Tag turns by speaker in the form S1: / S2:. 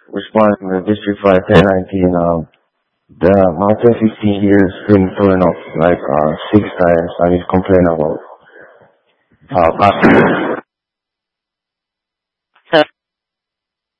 S1: Responding to District 5 1019, my 15 years been throwing up like 6 times, and he's complaining about how possible.